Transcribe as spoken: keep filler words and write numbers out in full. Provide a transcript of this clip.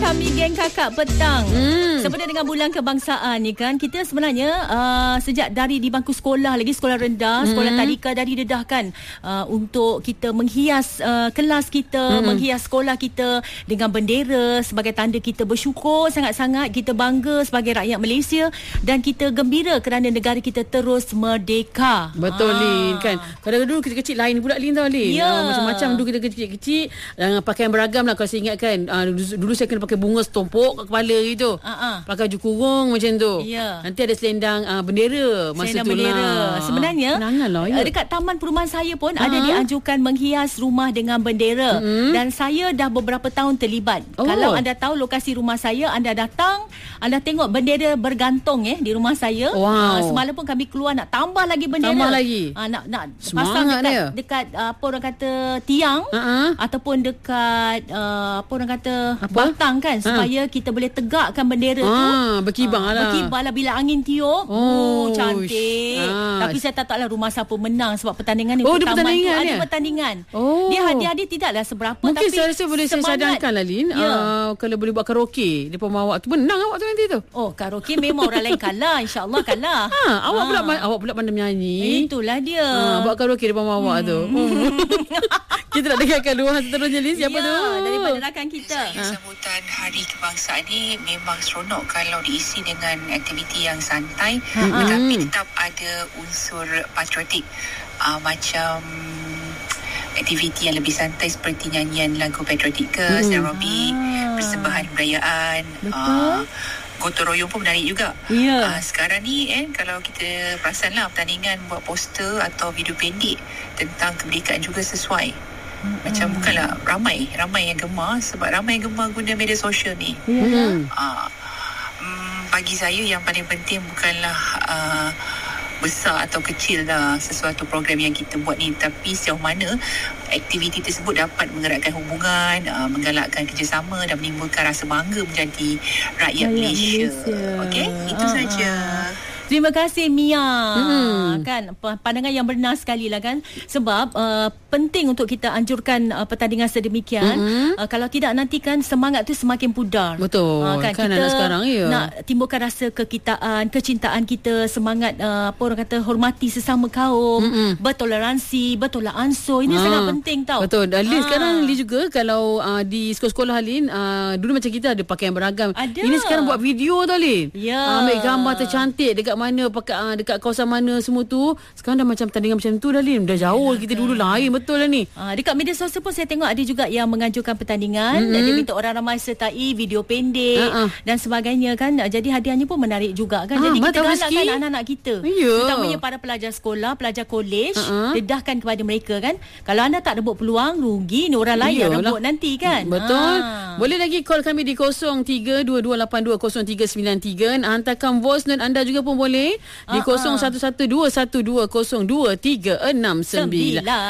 kami geng kakak petang. Hmm. Sebenarnya dengan bulan kebangsaan ni kan, kita sebenarnya uh, sejak dari di bangku sekolah lagi, sekolah rendah, hmm. sekolah tadika dah didedahkan uh, untuk kita menghias uh, kelas kita, hmm. menghias sekolah kita dengan bendera sebagai tanda kita bersyukur sangat-sangat, kita bangga sebagai rakyat Malaysia dan kita gembira kerana negara kita terus merdeka. Betul, ah. Lin, kan. Kadang-kadang dulu kita kecil lain pula, Lin, tau, Lin. Ya. Uh, macam-macam dulu kita kecil-kecil uh, pakaian beragam lah kalau saya ingat kan. Uh, dulu, dulu saya kena pakai bunga setompok kat kepala gitu. Uh-uh. Pakai baju kurung macam tu. Ya. Nanti ada selendang uh, bendera masa selendang tu bendera. lah. Sebenarnya lah, ya. dekat taman perumahan saya pun uh-huh. ada dianjurkan menghias rumah dengan bendera. Uh-huh. Dan saya dah beberapa tahun terlibat. Oh. Kalau anda tahu lokasi rumah saya, anda datang, anda tengok bendera bergantung eh di rumah saya. Wow. Uh, semalam pun kami keluar nak tambah lagi bendera. Tambah lagi. Uh, nak nak Semangat pasang dekat dia. dekat uh, apa orang kata tiang uh-huh. ataupun dekat uh, apa orang kata apa? batang kan, supaya uh. kita boleh tegakkan bendera ah, tu. Berkibar uh, lah. Berkibar lah bila angin tiup. Oh, oh cantik. ah. Tapi saya tak tahu lah rumah siapa menang sebab pertandingan ni Oh, ada pertama pertandingan tu ada ya? pertandinan. Oh. Dia hadiah-hadiah tidaklah seberapa, Mungkin tapi saya rasa boleh saya cadangkan lah, Lin. Ya. Uh, kalau boleh buat karaoke depan awak tu, menang awak tu nanti tu. Oh, karaoke memang orang lain kalah, insya-Allah kalah. Ha, awak Ha. pula awak pula pandai menyanyi. Itulah dia. Ha, buat karaoke depan awak Hmm. tu. Kita nak dengarkan luahan seterusnya, Lin. Siapa ya, tu? daripada rakan kita. Saya sambutan Hari Kebangsaan ni memang seronok kalau diisi dengan aktiviti yang santai, Ha-ha. tetapi tetap ada unsur patriotik. Uh, macam aktiviti yang lebih santai seperti nyanyian lagu patriotik ke, Hmm. senam aerobik, persembahan kebudayaan. Betul. Uh, gotong royong pun menarik juga. Ya. Uh, sekarang ni eh, kalau kita perasan lah, pertandingan buat poster atau video pendek tentang kemerdekaan juga sesuai. Hmm. Macam bukanlah ramai ramai yang gemar, sebab ramai yang gemar guna media sosial ni. Ya. Uh, um, bagi saya yang paling penting bukanlah uh, besar atau kecil lah sesuatu program yang kita buat ni, tapi sejauh mana aktiviti tersebut dapat menggerakkan hubungan, uh, menggalakkan kerjasama dan menimbulkan rasa bangga menjadi rakyat Malaysia. Malaysia. Okey, itu Ah, saja. Terima kasih Mia. Hmm. Kan pandangan yang benar sekali lah kan. Sebab uh, penting untuk kita anjurkan uh, pertandingan sedemikian. Hmm. Uh, kalau tidak nanti kan semangat tu semakin pudar. Betul. Uh, kan, Kan kita anak sekarang, ya. nak timbulkan rasa kekitaan, kecintaan kita, semangat uh, apa orang kata hormati sesama kaum, Mm-mm. bertoleransi, bertolak ansur. Ini Ah, sangat penting tau. Betul. Dan Lin, Ah. sekarang Lin juga kalau uh, di sekolah-sekolah, Lin, uh, dulu macam kita ada pakaian beragam. Ada. Ini sekarang buat video tau, Lin. Ya. Uh, ambil gambar tercantik dekat mana, pakai uh, dekat kawasan mana semua tu. Sekarang dah macam pertandingan macam tu dah, Lin. Dah jauh kita dulu lain, betul lah ni. Uh, dekat media sosial pun saya tengok ada juga yang menganjurkan pertandingan, mm-hmm. dan dia minta orang ramai sertai video pendek uh-uh. dan sebagainya kan. Jadi hadiahnya pun menarik juga kan. Ah, Jadi mana kita tahu galakkan rezeki. anak-anak kita, Ya. terutamanya para pelajar sekolah, pelajar kolej, uh-uh. dedahkan kepada mereka kan. Kalau anda tak rebut peluang, rugi ni orang lain yang Iyalah. rebut nanti kan. Betul. Ah. Boleh lagi call kami di kosong tiga dua dua lapan dua kosong tiga sembilan tiga. Hantarkan voice note anda juga pun boleh di Ah, kosong ah. satu satu dua satu dua kosong dua tiga enam sembilan.